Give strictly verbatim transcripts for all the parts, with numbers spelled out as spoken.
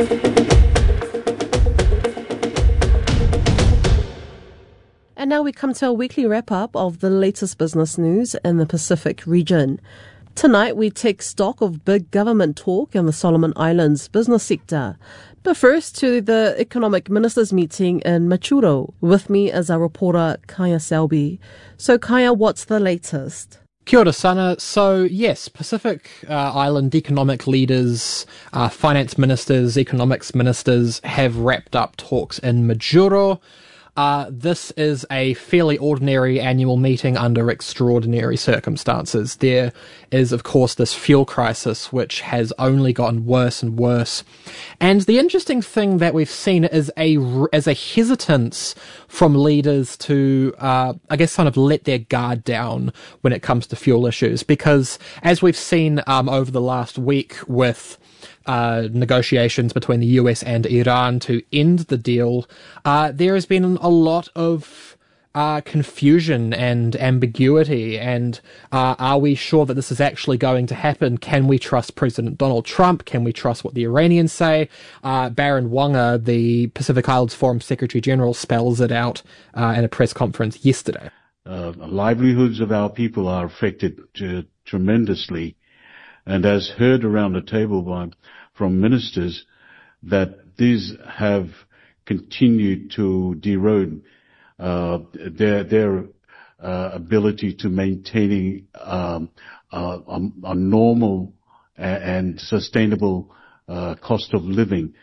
And now we come to our weekly wrap-up of the latest business news in the Pacific region. Tonight, we take stock of big government talk in the Solomon Islands business sector. But first, to the Economic Ministers meeting in Machuro. With me is our reporter, Kaya Selby. So, Kaya, what's the latest? Kia ora sana. So, yes, Pacific uh, Island economic leaders, uh, finance ministers, economics ministers have wrapped up talks in Majuro. Uh, this is a fairly ordinary annual meeting under extraordinary circumstances. There is, of course, this fuel crisis, which has only gotten worse and worse. And the interesting thing that we've seen is a, is a hesitance from leaders to, uh, I guess, kind of let their guard down when it comes to fuel issues. Because as we've seen um, over the last week with Uh, negotiations between the U S and Iran to end the deal, uh, there has been a lot of uh, confusion and ambiguity. And uh, are we sure that this is actually going to happen? Can we trust President Donald Trump? Can we trust what the Iranians say? Uh, Baron Wanga, the Pacific Islands Forum Secretary General, spells it out uh, in a press conference yesterday. Uh, livelihoods of our people are affected uh, tremendously. And as heard around the table by, from ministers, that these have continued to erode uh, their their uh, ability to maintaining um, uh, a, a normal and sustainable uh, cost of living,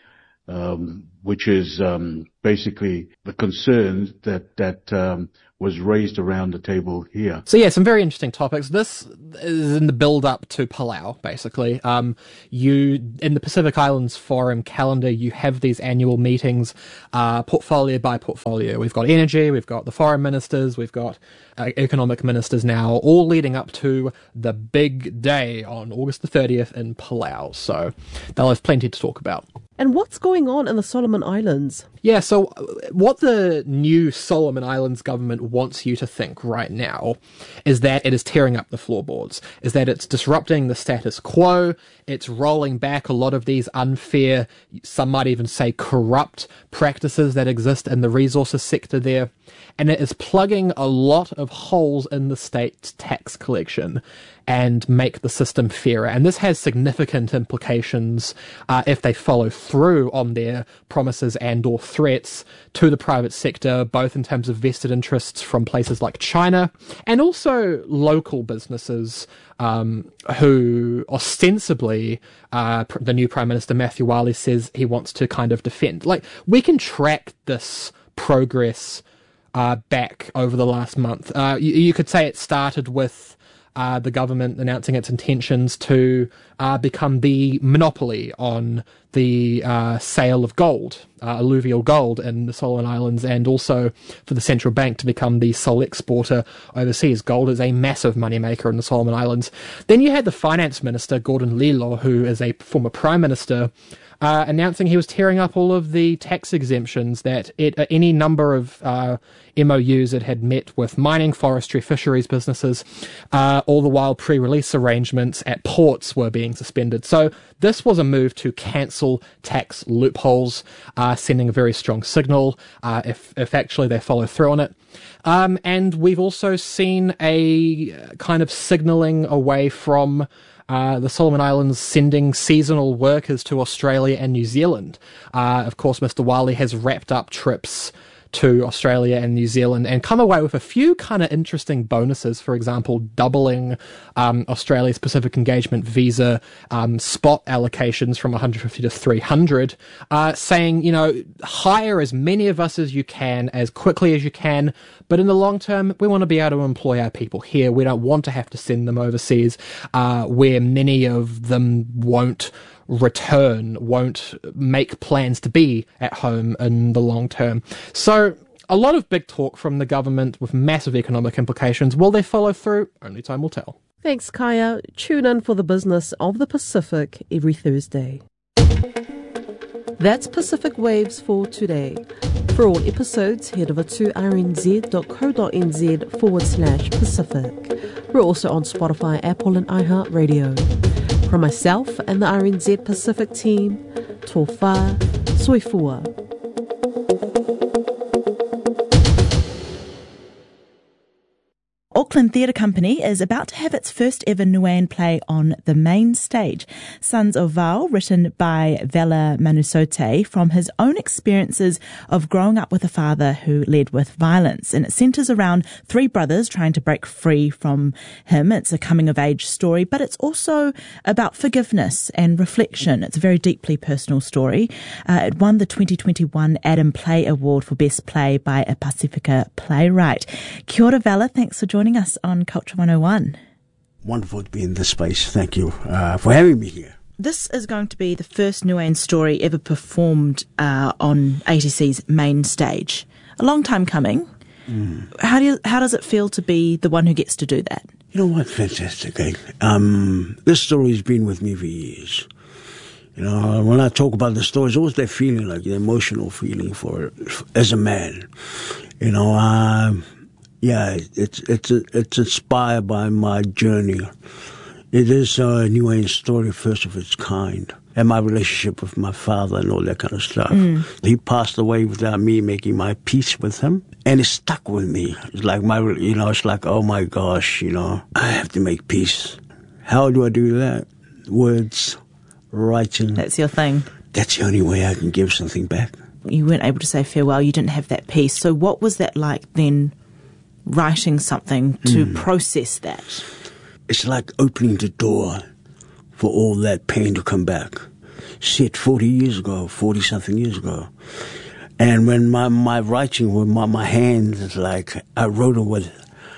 um, which is um, basically the concern that that um, was raised around the table here. So yeah, some very interesting topics. This is in the build-up to Palau, basically. Um, you, in the Pacific Islands Forum calendar, you have these annual meetings, uh, portfolio by portfolio. We've got energy, we've got the foreign ministers, we've got uh, economic ministers now, all leading up to the big day on August the thirtieth in Palau. So they'll have plenty to talk about. And what's going on in the Solomon Islands? Yeah, so what the new Solomon Islands government wants you to think right now is that it is tearing up the floorboards, is that it's disrupting the status quo, it's rolling back a lot of these unfair, some might even say corrupt practices that exist in the resources sector there, and it is plugging a lot of holes in the state's tax collection and make the system fairer. And this has significant implications uh, if they follow through on their promises and or threats to the private sector, both in terms of vested interests from places like China and also local businesses um, who ostensibly uh, the new Prime Minister Matthew Wale says he wants to kind of defend. Like, we can track this progress uh, back over the last month. Uh, you, you could say it started with Uh, the government announcing its intentions to uh, become the monopoly on the uh, sale of gold, uh, alluvial gold in the Solomon Islands, and also for the central bank to become the sole exporter overseas. Gold is a massive moneymaker in the Solomon Islands. Then you had the finance minister, Gordon Lilo, who is a former prime minister, Uh, announcing he was tearing up all of the tax exemptions that it, uh, any number of uh, M O Us it had met with mining, forestry, fisheries businesses, uh, all the while pre-release arrangements at ports were being suspended. So this was a move to cancel tax loopholes, uh, sending a very strong signal uh, if, if actually they follow through on it. Um, and we've also seen a kind of signalling away from Uh, the Solomon Islands sending seasonal workers to Australia and New Zealand. Uh, of course, Mister Wale has wrapped up trips to Australia and New Zealand and come away with a few kind of interesting bonuses. For example, doubling um, Australia's Pacific Engagement visa um, spot allocations from one hundred fifty to three hundred, uh, saying, you know, hire as many of us as you can, as quickly as you can, but in the long term, we want to be able to employ our people here. We don't want to have to send them overseas, uh, where many of them won't return, won't make plans to be at home in the long term. So a lot of big talk from the government with massive economic implications. Will they follow through? Only time will tell. Thanks, Kaya. Tune in for the business of the Pacific every Thursday. That's Pacific Waves for today. For all episodes, head over to rnz.co.nz forward slash Pacific. We're also on Spotify, Apple and iHeartRadio. From myself and the R N Z Pacific team, tō whā, soifua. Auckland Theatre Company is about to have its first ever Nuan play on the main stage. Sons of Val, written by Vela Manusote from his own experiences of growing up with a father who led with violence. And it centres around three brothers trying to break free from him. It's a coming-of-age story, but it's also about forgiveness and reflection. It's a very deeply personal story. Uh, it won the twenty twenty-one Adam Play Award for Best Play by a Pacifica playwright. Kia ora, Vela. Thanks for joining us on Culture one oh one. Wonderful to be in this space. Thank you uh, for having me here. This is going to be the first Nuan story ever performed uh, on A T C's main stage. A long time coming. Mm. How do you, how does it feel to be the one who gets to do that? You know what? Fantastic. Eh? Um, this story's been with me for years. You know, when I talk about the story, it's always that feeling, like the emotional feeling for it as a man. You know, um, yeah, it's it's it's inspired by my journey. It is a Nuan story, first of its kind, and my relationship with my father and all that kind of stuff. Mm. He passed away without me making my peace with him, and it stuck with me. It's like my, you know, it's like, oh my gosh, you know, I have to make peace. How do I do that? Words, writing. That's your thing. That's the only way I can give something back. You weren't able to say farewell. You didn't have that peace. So what was that like then, writing something to mm. process that? It's like opening the door for all that pain to come back. Shit, forty years ago, forty-something years ago. And when my, my writing with my, my hands, it's like I wrote it with,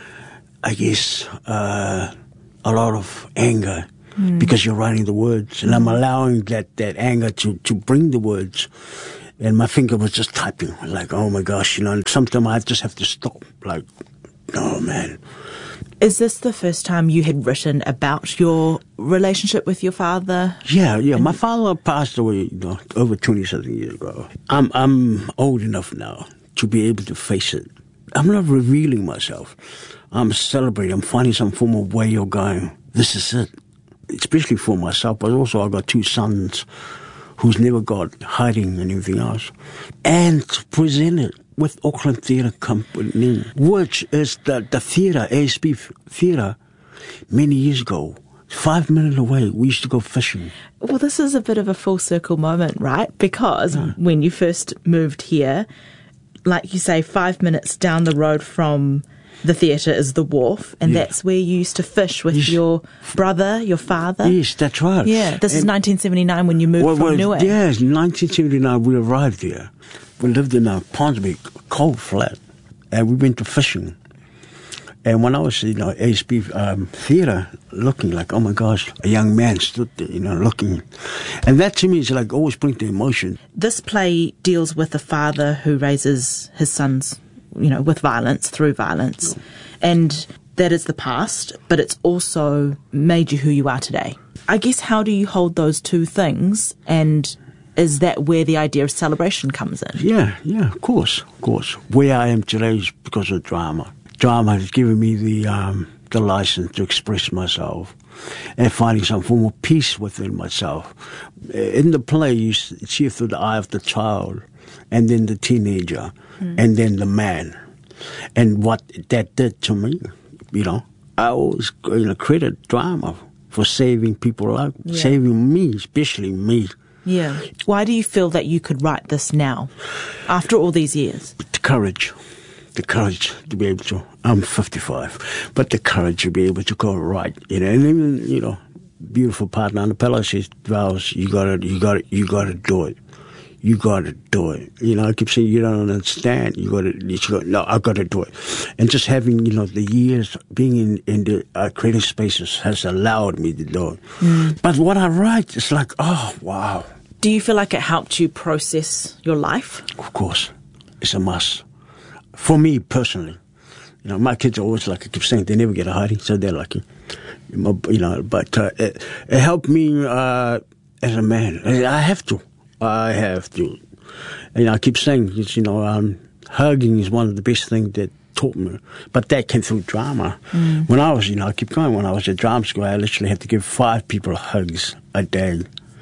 I guess, uh, a lot of anger. Mm. Because you're writing the words. And mm. I'm allowing that, that anger to, to bring the words. And my finger was just typing. Like, oh my gosh, you know, and sometimes I just have to stop. Like, oh man. Is this the first time you had written about your relationship with your father? Yeah, yeah. My father passed away, you know, over twenty-something years ago. I'm I'm old enough now to be able to face it. I'm not revealing myself. I'm celebrating. I'm finding some form of way of going, this is it. Especially for myself, but also I've got two sons who's never got hiding and anything else. And to present it with Auckland Theatre Company, which is the, the theatre, A S B Theatre, many years ago. Five minutes away, we used to go fishing. Well, this is a bit of a full circle moment, right? Because yeah. when you first moved here, like you say, five minutes down the road from the theatre is the wharf, and yeah. that's where you used to fish with yes. your brother, your father. Yes, that's right. Yeah, this and is nineteen seventy-nine when you moved well, from well, Niue. Yes, nineteen seventy-nine we arrived there. We lived in a Ponsonby coal flat, and we went to fishing. And when I was, you know, A S B um, theatre, looking like, oh my gosh, a young man stood there, you know, looking. And that to me is like always bring the emotion. This play deals with a father who raises his sons, you know, with violence, through violence. And that is the past, but it's also made you who you are today. I guess, how do you hold those two things, and is that where the idea of celebration comes in? Yeah, yeah, of course, of course. Where I am today is because of drama. Drama has given me the um, the license to express myself and finding some form of peace within myself. In the play, you see it through the eye of the child, and then the teenager, mm. and then the man. And what that did to me, you know, I always, you know, credit drama for saving people like, yeah. saving me, especially me. Yeah. Why do you feel that you could write this now, after all these years? The courage. The courage to be able to, I'm fifty-five, but the courage to be able to go right, you know, and even, you know, beautiful partner on the pillow says, Vals, you gotta, you gotta, you gotta do it. You gotta do it. You know, I keep saying, you don't understand. You gotta, you gotta no, I gotta do it. And just having, you know, the years being in, in the uh, creative spaces has allowed me to do it. Mm. But what I write is like, oh, wow. Do you feel like it helped you process your life? Of course. It's a must. For me, personally, you know, my kids are always like, I keep saying, they never get a hiding, so they're lucky. You know, but uh, it, it helped me uh, as a man. I have to. I have to. And I keep saying, you know, um, hugging is one of the best things that taught me. But that came through drama. Mm. When I was, you know, I keep going, when I was at drama school, I literally had to give five people hugs a day.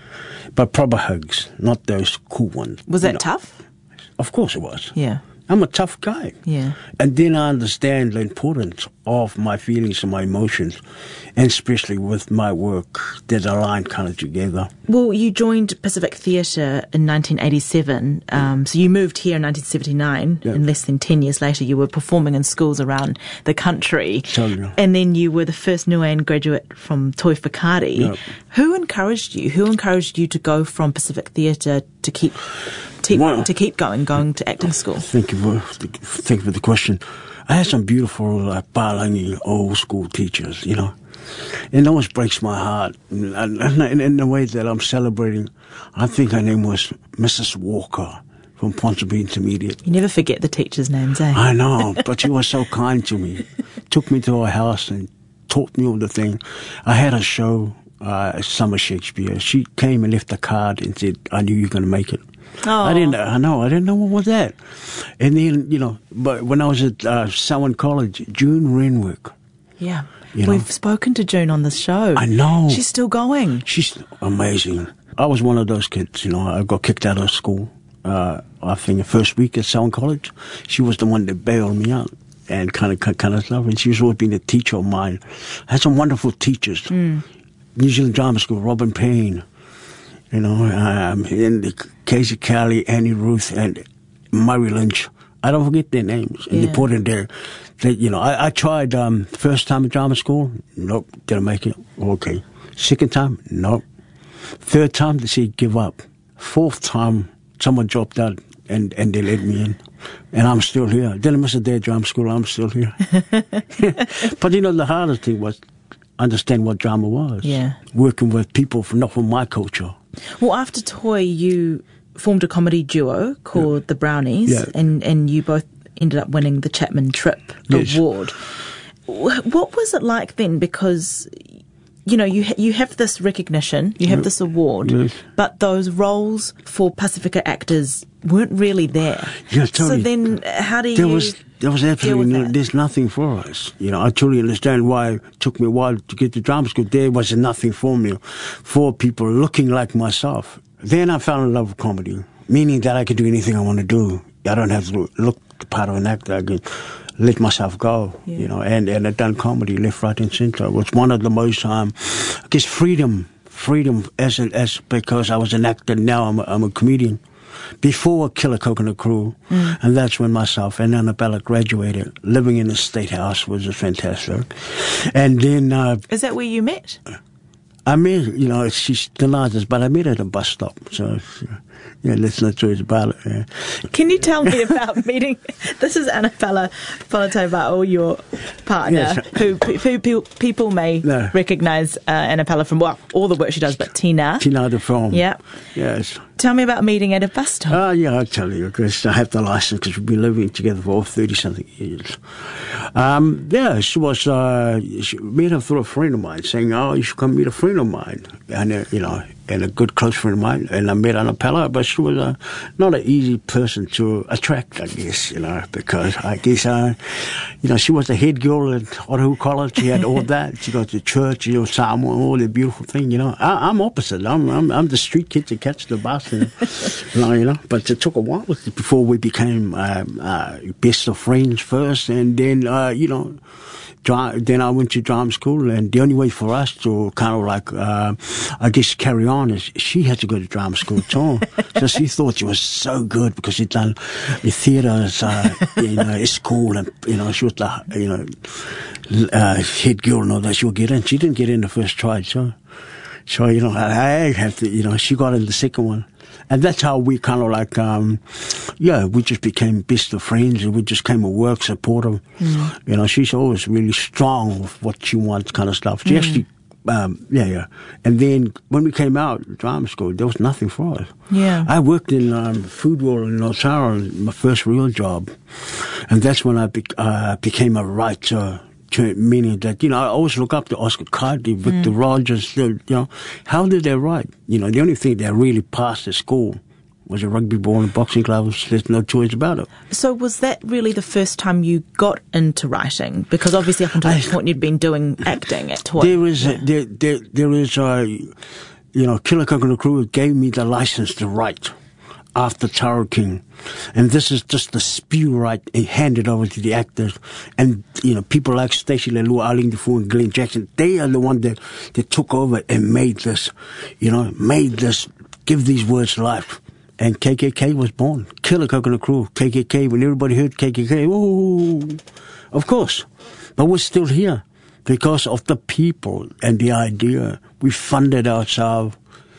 but proper hugs, not those cool ones. Was that you know. tough? Of course it was. Yeah. I'm a tough guy. Yeah. And then I understand the importance of my feelings and my emotions, and especially with my work, that align kind of together. Well, you joined Pacific Theatre in nineteen eighty-seven, um, so you moved here in nineteen seventy-nine, Yeah. and less than ten years later you were performing in schools around the country. So, yeah. And then you were the first Nuan graduate from Toi Whakaari. Yeah. Who encouraged you? Who encouraged you to go from Pacific Theatre to keep... To, Well- to keep going, going to acting school? Thank you for thank you for the question. I had some beautiful like Palangi old school teachers, you know, and it always breaks my heart. And, and, and in the way that I'm celebrating, I think her name was Missus Walker from Ponsonby Intermediate. You never forget the teachers' names, eh? I know, but she was so kind to me. Took me to her house and taught me all the thing. I had a show, uh, Summer Shakespeare. She came and left a card and said, "I knew you were going to make it." Oh. I didn't. I know. I didn't know what was that. And then, you know, but when I was at uh, Selwyn College, June Renwick, Yeah. You know. We've spoken to June on this show. I know. She's still going. she's amazing. I was one of those kids. You know, I got kicked out of school. Uh, I think the first week at Selwyn College, she was the one that bailed me out and kind of kind of stuff. And she's always been a teacher of mine. I had some wonderful teachers. Mm. New Zealand Drama School, Robin Payne. You know, um, and Casey Kelly, Annie Ruth, and Murray Lynch. I don't forget their names. And Yeah. they put in there. They, you know, I, I tried um, first time at drama school. Nope, didn't make it. Okay. Second time, nope. Third time, they said give up. Fourth time, someone dropped out and, and they let me in. And I'm still here. Didn't miss a day at drama school. I'm still here. But you know, the hardest thing was understand what drama was. Yeah. Working with people from not from my culture. Well, after Toi, you formed a comedy duo called Yeah. The Brownies, Yeah. and, and you both ended up winning the Chapman Tripp Yes. Award. Wh- What was it like then? Because, you know, you ha- you have this recognition, you have this award, Yes. but those roles for Pacifica actors weren't really there. Yeah, So totally. then, how do There you was there was deal absolutely with no, that? there's nothing for us. You know, I totally understand why it took me a while to get to drama school. There was nothing for me, for people looking like myself. Then I fell in love with comedy, meaning that I could do anything I want to do. I don't have to look the part of an actor. I can let myself go, Yeah. you know. And and I've done comedy left, right, and center. It was one of the most, um, I guess, freedom, freedom as a, as because I was an actor. Now I'm a, I'm a comedian. Before Killer Coconut Crew, Mm. and that's when myself and Annabella graduated. Living in the State House was fantastic. And then uh, Is that where you met? I met, you know, she's the largest, but I met her at a bus stop. So, yeah, let's not talk about it. Yeah. Can you tell me about meeting? This is Annabella Politova, your partner, Yes. who, who pe- people may No. recognise uh, Annabella from, well, all the work she does, but Tina. Tina the film. Yeah. Yes. Tell me about meeting at a bus stop. Oh, yeah, I'll tell you, because I have the license, because we've been living together for thirty-something years. Um, yeah, she was, uh, she met her through a friend of mine, saying, oh, you should come meet a friend of mine. And, uh, you know, and a good close friend of mine. And I met Annabella, but she was uh, not an easy person to attract, I guess, you know, because I guess, uh, you know, she was the head girl at Otahu College. She had all that. She got to church, you know, Samoa, all the beautiful thing, you know. I, I'm opposite. I'm, I'm I'm the street kid to catch the bus, and, you know, you know. But it took a while before we became um, uh, best of friends first, and then, uh, you know, dra- then I went to drama school, and the only way for us to kind of like, uh, I guess, carry on is she had to go to drama school too. So she thought she was so good because she'd done the theatres, uh, you know, at school, and, you know, she was the, you know, uh, head girl and all that. She would get in. She didn't get in the first try, so, so, you know, I, I have to, you know, she got in the second one. And that's how we kind of like, um, yeah, we just became best of friends, and we just came a work supporter. Mm. You know, she's always really strong with what she wants, kind of stuff. She mm. actually, um, yeah, yeah. And then when we came out of drama school, there was nothing for us. Yeah. I worked in um, Food World in Osara, my first real job, and that's when I be- uh, became a writer. Meaning that, you know, I always look up to Oscar Carty, Victor mm. Rogers, you know, how did they write? You know, the only thing they really passed at school was a rugby ball and boxing gloves. There's no choice about it. So was that really the first time you got into writing? Because obviously up until that point you'd been doing acting at Toi. There is, yeah. a, there, there, there is a, you know, Killer Coconut Crew gave me the license to write after Tara King. And this is just the spew right handed over to the actors. And, you know, people like Stacey Leilua, Arlene Defoe, and Glenn Jackson, they are the one that, that took over and made this, you know, made this, give these words life. And K K K was born. Killer Coconut Crew, K K K. When everybody heard K K K, ooh, of course. But we're still here because of the people and the idea. We funded ourselves,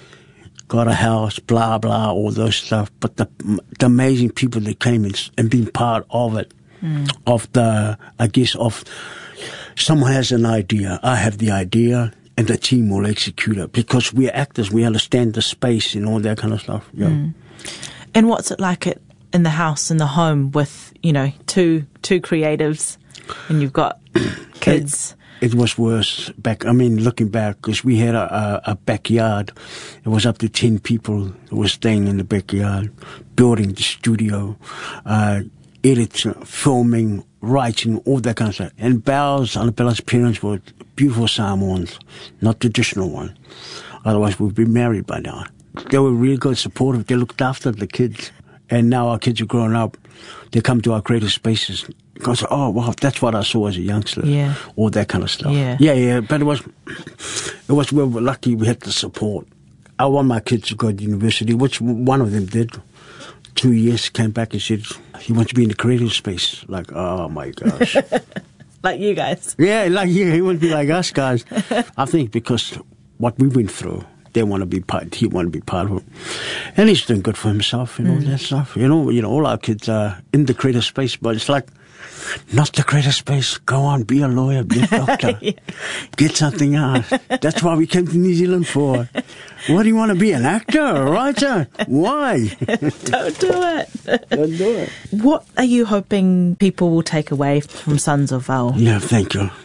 got a house, blah, blah, all those stuff. But the, the amazing people that came and, and been part of it, mm. of the, I guess, of someone has an idea. I have the idea, and the team will execute it. Because we're actors, we understand the space and all that kind of stuff. Yeah. Mm. And what's it like at, in the house, in the home, with, you know, two two creatives, and you've got kids? It, it was worse back, I mean, looking back, because we had a, a, a backyard. It was up to ten people who were staying in the backyard, building the studio, uh, editing, filming, writing, all that kind of stuff. And Belle's, Annabella's parents were beautiful Samoans, not traditional ones. Otherwise, we'd be married by now. They were really good, supportive. They looked after the kids. And now our kids are growing up. They come to our creative spaces. Go, oh, wow, that's what I saw as a youngster. Yeah. All that kind of stuff. Yeah. Yeah, yeah. But it was, it was, we were lucky we had the support. I want my kids to go to university, which one of them did. Two years, came back and said, he wants to be in the creative space. Like, oh my gosh. Like you guys. Yeah, like you. He wants to be like us guys. I think because what we went through, they want to be part, he want to be part of it. And he's doing good for himself and all mm. that stuff. You know, you know, all our kids are in the creative space, but it's like, not the creative space. Go on, be a lawyer, be a doctor. Yeah. Get something else. That's why we came to New Zealand for. What do you want to be, an actor, a writer? Why? Don't do it. Don't do it. What are you hoping people will take away from Sons of Val? Yeah, thank you.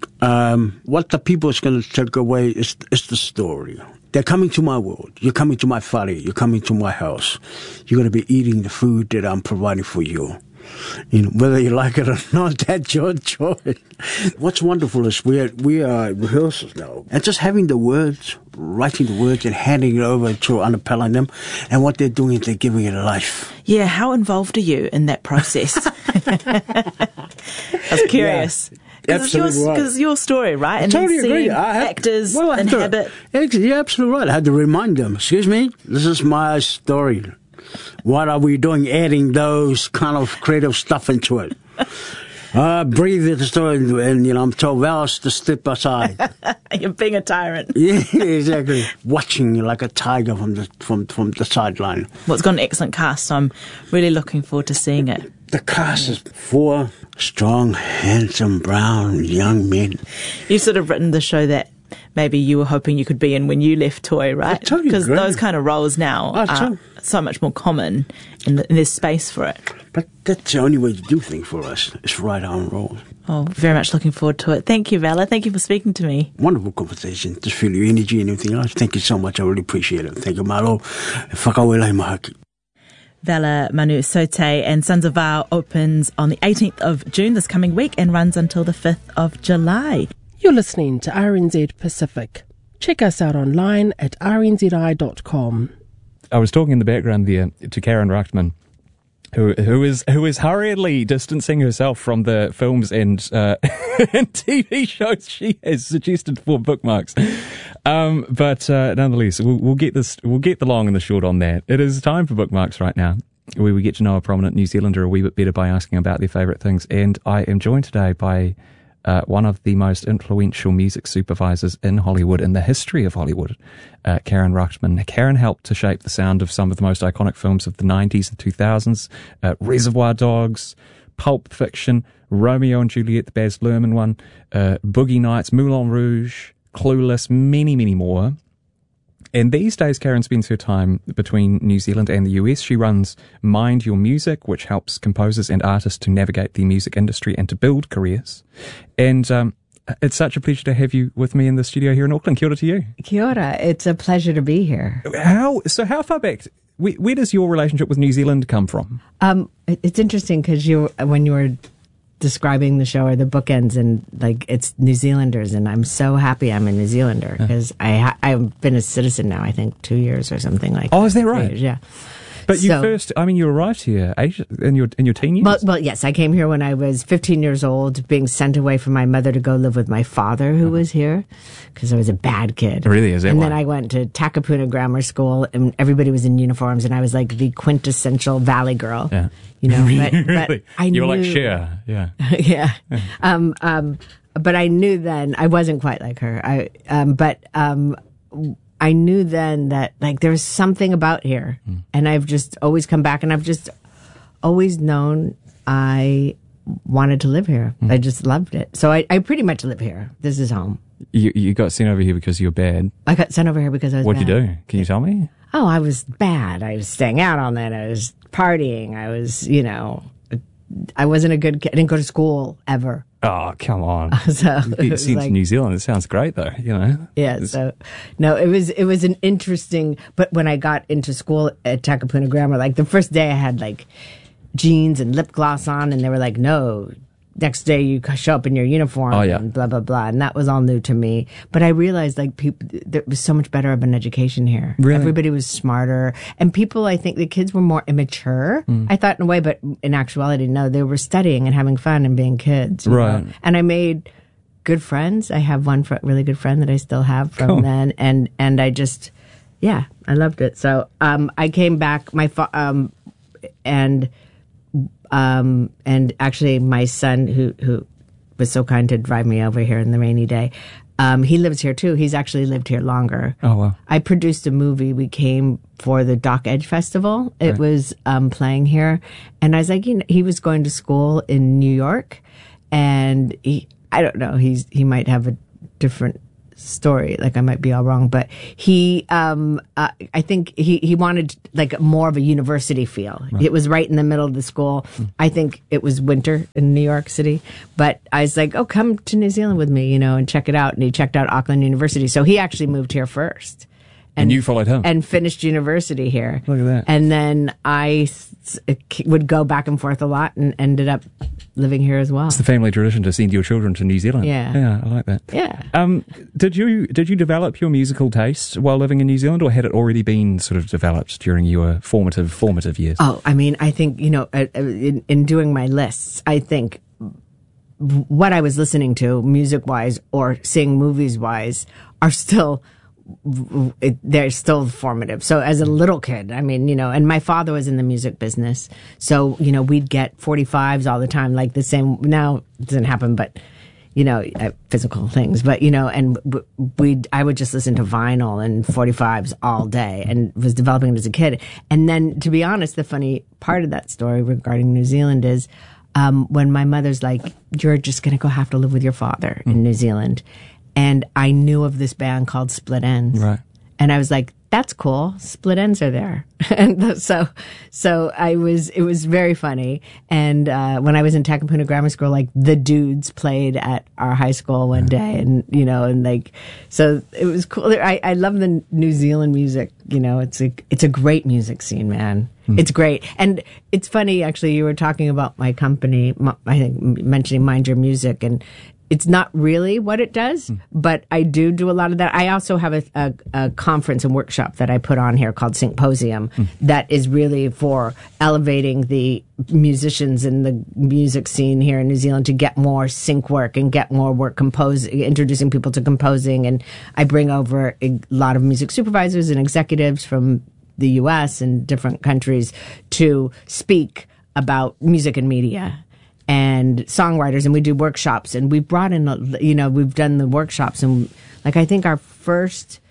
Um, what the people is going to take away is, is the story. They're coming to my world. You're coming to my whare. You're coming to my house. You're going to be eating the food that I'm providing for you. You know, whether you like it or not, that's your choice. What's wonderful is we are, we are at rehearsals now. And just having the words, writing the words and handing it over to Annabella and them. And what they're doing is they're giving it a life. Yeah, how involved are you in that process? I was curious. Yeah. Absolutely it's your, right. Because it's your story, right? And I totally then agree. I had, actors well, I inhabit. To, you're absolutely right. I had to remind them, excuse me, this is my story. What are we doing adding those kind of creative stuff into it? Uh, breathe the story, and, you know, I'm told Val's to step aside. You're being a tyrant. Yeah, exactly. Watching you like a tiger from the, from, from the sideline. Well, it's got an excellent cast, so I'm really looking forward to seeing it. The cast is four strong, handsome, brown young men. You've sort of written the show that maybe you were hoping you could be in when you left Toi, right? I totally Because agree. those kind of roles now I are totally. so much more common, and, and there's space for it. But that's the only way to do things for us, is write our own roles. Oh, very much looking forward to it. Thank you, Vala. Thank you for speaking to me. Wonderful conversation. Just feel your energy and everything else. Thank you so much. I really appreciate it. Thank you, Malo. Whakawelai mahaki. Vala Manu-Sote and Sons of Val opens on the eighteenth of June this coming week and runs until the fifth of July. You're listening to R N Z Pacific. Check us out online at r n z i dot com. I was talking in the background there to Karen Ruchtman, who who is who is hurriedly distancing herself from the films and uh, and T V shows she has suggested for bookmarks. Um, but uh, nonetheless, we'll, we'll get this. We'll get the long and the short on that. It is time for bookmarks right now, where we get to know a prominent New Zealander a wee bit better by asking about their favourite things. And I am joined today by uh, one of the most influential music supervisors in Hollywood, in the history of Hollywood, uh, Karen Ruchtman. Karen helped to shape the sound of some of the most iconic films of the nineties and two thousands, uh, Reservoir Dogs, Pulp Fiction, Romeo and Juliet, the Baz Luhrmann one, uh, Boogie Nights, Moulin Rouge, Clueless, many, many more. And these days, Karen spends her time between New Zealand and the U S. She runs Mind Your Music, which helps composers and artists to navigate the music industry and to build careers. And um, it's such a pleasure to have you with me in the studio here in Auckland. Kia ora to you. Kia ora. It's a pleasure to be here. How so? How far back? Where, where does your relationship with New Zealand come from? Um, it, it's interesting because you, when you were describing the show are the bookends, and like it's New Zealanders, and I'm so happy I'm a New Zealander because I ha- I've been a citizen now, I think two years or something like. Oh, that. is that right? Yeah. But you So- first, I mean, you arrived here age, in your in your teen years. Well, well, yes, I came here when I was fifteen years old, being sent away from my mother to go live with my father, who was here, because I was a bad kid. Really? Is that And why? then I went to Takapuna Grammar School, and everybody was in uniforms, and I was like the quintessential Valley girl. Yeah. You know, but, really? but I you knew, were like Cher, yeah. yeah. Um, um, but I knew then I wasn't quite like her. I, um, but um, I knew then that like there was something about here, Mm. and I've just always come back, and I've just always known I wanted to live here. Mm. I just loved it. So I, I pretty much live here. This is home. You you got sent over here because you're bad. I got sent over here because I was What'd bad. you do? Can you tell me? Oh, I was bad. I was staying out all night. I was partying. I was, you know, I wasn't a good kid. I didn't go to school ever. Oh, come on. So You it get was sent like- to New Zealand. It sounds great, though. You know. Yeah, It's- so no, it was it was an interesting. But when I got into school at Takapuna Grammar, like the first day I had like jeans and lip gloss on, and they were like, "No, next day you show up in your uniform." Oh, yeah. And blah blah blah, and that was all new to me. But I realized like people, there was so much better of an education here. Really? Everybody was smarter, and people. I think the kids were more immature. Mm. I thought in a way, but in actuality, no, they were studying and having fun and being kids. you Right. know? And I made good friends. I have one fr- really good friend that I still have from Cool. then, and and I just, yeah, I loved it. So um, I came back, my fa- um, and um, and actually my son who who was so kind to drive me over here in the rainy day. Um, he lives here too. He's actually lived here longer. Oh, wow. I produced a movie. We came for the Dock Edge Festival. It Right. was um, playing here, and I was like, you know, he was going to school in New York, and he, I don't know, he's he might have a different story. Like I might be all wrong, but he, um, uh, I think he he wanted like more of a university feel. It was right in the middle of the school. I think it was winter in New York City, but I was like, oh, come to New Zealand with me, you know, and check it out. And he checked out Auckland University. So he actually moved here first. And you followed him? And finished university here. Look at that. And then I s- would go back and forth a lot and ended up living here as well. It's the family tradition to send your children to New Zealand. Yeah. Yeah, I like that. Yeah. Um, did you did you develop your musical taste while living in New Zealand, or had it already been sort of developed during your formative formative years? Oh, I mean, I think, you know, uh, uh, in, in doing my lists, I think what I was listening to music wise or seeing movies wise are still, it, they're still formative. So as a little kid, I mean, you know, and my father was in the music business. So, you know, we'd get forty-fives all the time, like the same, now it doesn't happen, but, you know, uh, physical things, but, you know, and w- we'd, I would just listen to vinyl and forty-fives all day and was developing it as a kid. And then, to be honest, the funny part of that story regarding New Zealand is, um, when my mother's like, you're just going to go have to live with your father in New Zealand. And I knew of this band called Split Ends. Right. And I was like, that's cool. Split Ends are there. And so, so I was, it was very funny. And, uh, when I was in Takapuna Grammar School, like the Dudes played at our high school one day and, you know, and like, so it was cool. I, I love the New Zealand music. You know, it's a, it's a great music scene, man. It's great. And it's funny, actually, you were talking about my company, I think mentioning Mind Your Music, and it's not really what it does, mm. but I do do a lot of that. I also have a, a, a conference and workshop that I put on here called Syncposium mm. that is really for elevating the musicians in the music scene here in New Zealand to get more sync work and get more work composing, introducing people to composing. And I bring over a lot of music supervisors and executives from the U S and different countries to speak about music and media and songwriters, and we do workshops, and we brought in, you know, we've done the workshops, and like I think our first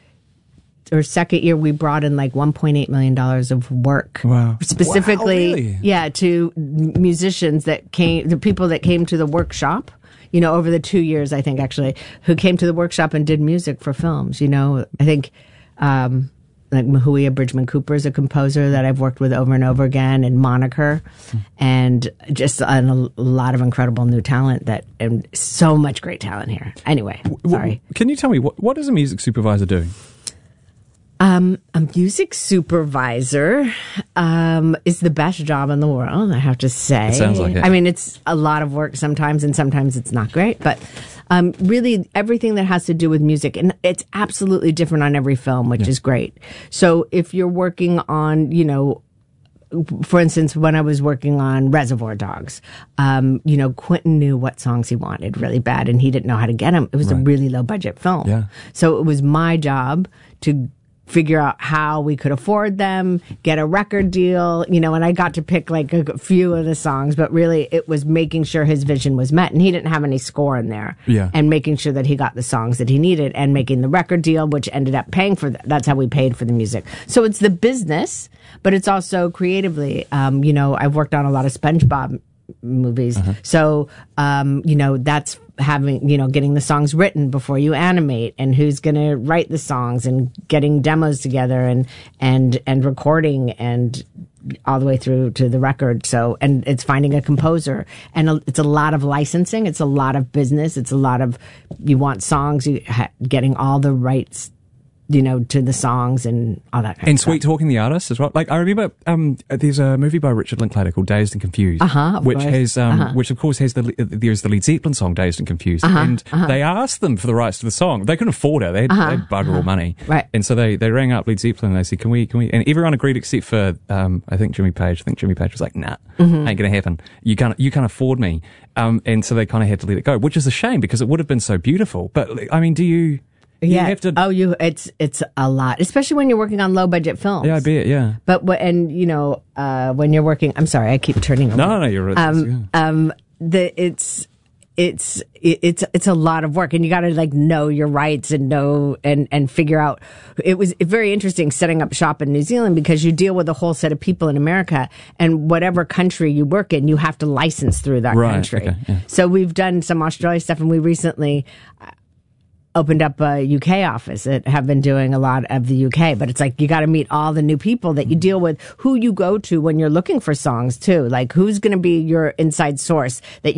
or second year we brought in like one point eight million dollars of work. Wow. Specifically, Wow, really? yeah, to musicians that came, the people that came to the workshop, you know, over the two years, I think actually, who came to the workshop and did music for films, you know, I think, um, like Mahuia Bridgman Cooper is a composer that I've worked with over and over again, and Moniker, mm. and just a, a lot of incredible new talent that, and so much great talent here. Anyway, sorry. Can you tell me, what, what does a music supervisor do? Um, a music supervisor um, is the best job in the world, I have to say. It sounds like it. I mean, it's a lot of work sometimes, and sometimes it's not great, but um, really everything that has to do with music, and it's absolutely different on every film, which Yeah. is great. So if you're working on, you know, for instance, when I was working on Reservoir Dogs, um, you know, Quentin knew what songs he wanted really bad, and he didn't know how to get them. It was Right. a really low budget film. Yeah. So it was my job to figure out how we could afford them, get a record deal, you know, and I got to pick like a few of the songs, but really it was making sure his vision was met, and he didn't have any score in there. Yeah. And making sure that he got the songs that he needed, and making the record deal, which ended up paying for that. That's how we paid for the music. So it's the business, but it's also creatively. Um, you know, I've worked on a lot of SpongeBob movies. Uh-huh. So, um, you know, that's having, you know, getting the songs written before you animate, and who's going to write the songs, and getting demos together, and, and, and recording, and all the way through to the record. So, and it's finding a composer, and a, it's a lot of licensing. It's a lot of business. It's a lot of, you want songs, you ha- getting all the rights, you know, to the songs and all that kind And of stuff. Sweet Talking the Artist as well. Like I remember, um, there's a movie by Richard Linklater called Dazed and Confused, Uh-huh, of which course. has, um, Uh-huh. which of course has the there's the Led Zeppelin song Dazed and Confused, Uh-huh, and uh-huh. they asked them for the rights to the song. They couldn't afford it. They had, Uh-huh, they had bugger all money, Right. And so they they rang up Led Zeppelin and they said, "Can we? Can we?" And everyone agreed except for um, I think Jimmy Page. I think Jimmy Page was like, "Nah, Mm-hmm. ain't gonna happen. You can't you can't afford me." Um, and so they kind of had to let it go, which is a shame because it would have been so beautiful. But I mean, do you? Yeah. You have to. Oh, you. It's it's a lot, especially when you're working on low budget films. Yeah, I bet. Yeah. But what, and you know, uh, when you're working, I'm sorry, I keep turning. No, over. no, no, you're right. Um, um, the it's it's it's it's a lot of work, and you got to like know your rights and know and and figure out. It was very interesting setting up shop in New Zealand because you deal with a whole set of people in America, and whatever country you work in, you have to license through that Right, country. okay, yeah. So we've done some Australia stuff, and we recently opened up a U K office that have been doing a lot of the U K, but it's like you got to meet all the new people that you deal with, who you go to when you're looking for songs too. Like who's going to be your inside source that you